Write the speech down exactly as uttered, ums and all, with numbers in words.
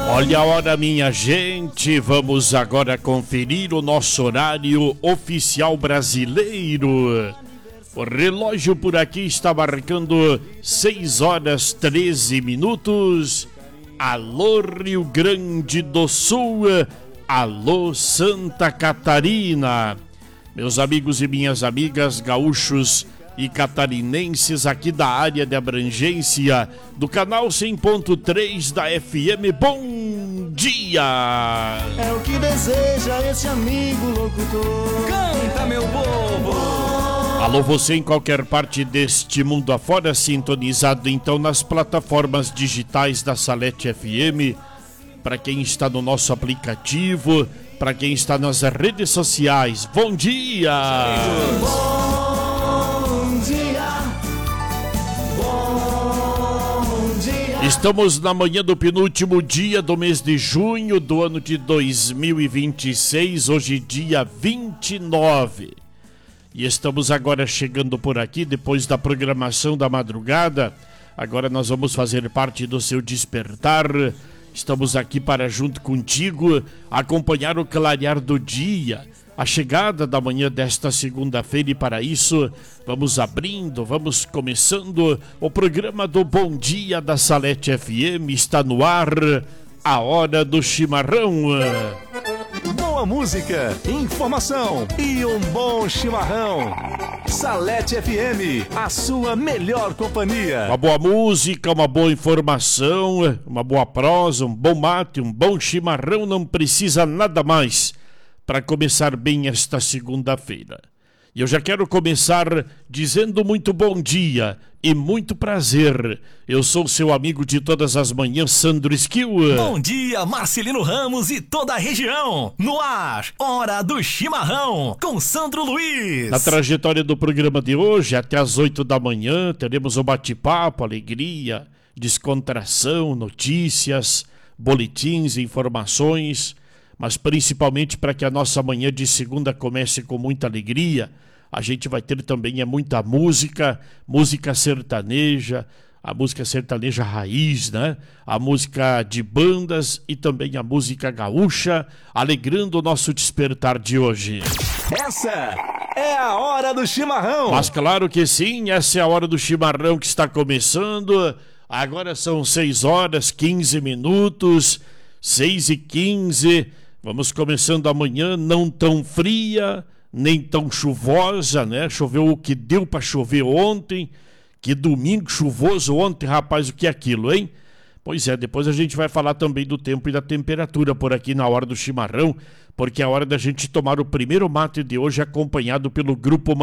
Olha a hora, minha gente, vamos agora conferir o nosso horário oficial brasileiro. O relógio por aqui está marcando seis horas treze minutos. Alô, Rio Grande do Sul, alô, Santa Catarina. Meus amigos e minhas amigas gaúchos e catarinenses aqui da área de abrangência do canal cem ponto três da F M, bom dia! É o que deseja esse amigo locutor. Canta, meu povo! Alô, você em qualquer parte deste mundo afora, sintonizado então nas plataformas digitais da Salete F M, para quem está no nosso aplicativo, para quem está nas redes sociais, bom dia! Bom dia, bom dia. Estamos na manhã do penúltimo dia do mês de junho do ano de dois mil e vinte e seis, hoje dia vinte e nove. E estamos agora chegando por aqui, depois da programação da madrugada. Agora nós vamos fazer parte do seu despertar. Estamos aqui para, junto contigo, acompanhar o clarear do dia, a chegada da manhã desta segunda-feira. E para isso, vamos abrindo, vamos começando o programa do Bom Dia da Salete F M. Está no ar a Hora do Chimarrão. Boa música, informação e um bom chimarrão. Salete F M, a sua melhor companhia. Uma boa música, uma boa informação, uma boa prosa, um bom mate, um bom chimarrão, não precisa nada mais para começar bem esta segunda-feira. E eu já quero começar dizendo muito bom dia e muito prazer. Eu sou seu amigo de todas as manhãs, Sandro Esquil. Bom dia, Marcelino Ramos e toda a região. No ar, Hora do Chimarrão, com Sandro Luiz. Na trajetória do programa de hoje, até às oito da manhã, teremos o bate-papo, alegria, descontração, notícias, boletins, informações, mas principalmente para que a nossa manhã de segunda comece com muita alegria. A gente vai ter também é muita música, música sertaneja, a música sertaneja raiz, né? A música de bandas e também a música gaúcha, alegrando o nosso despertar de hoje. Essa é a Hora do Chimarrão. Mas claro que sim, essa é a Hora do Chimarrão que está começando. Agora são seis horas, quinze minutos, seis e quinze. Vamos começando amanhã, não tão fria, nem tão chuvosa, né? Choveu o que deu para chover ontem. Que domingo chuvoso ontem, rapaz, o que é aquilo, hein? Pois é, depois a gente vai falar também do tempo e da temperatura por aqui na Hora do Chimarrão, porque é a hora da gente tomar o primeiro mate de hoje acompanhado pelo Grupo